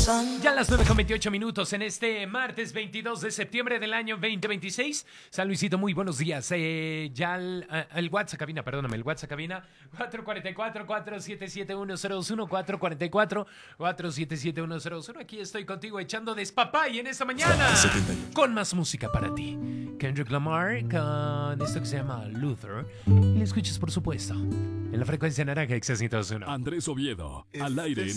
Ya a las 9:28 en este martes 22 de septiembre del año 2026. San Luisito, muy buenos días. Ya el WhatsApp cabina, perdóname, el WhatsApp cabina 444-477-1001, 444-477-1001. Aquí estoy contigo echando despapay en esta mañana con más música para ti. Kendrick Lamar con esto que se llama Luther. Y lo escuchas, por supuesto, en la frecuencia naranja X102.1. Andrés Oviedo, al aire.